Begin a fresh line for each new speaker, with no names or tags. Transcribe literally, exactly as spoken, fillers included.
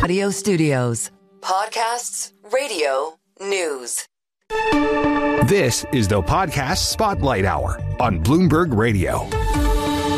Audio Studios. Podcasts, radio, news.
This is the Podcast Spotlight Hour on Bloomberg Radio.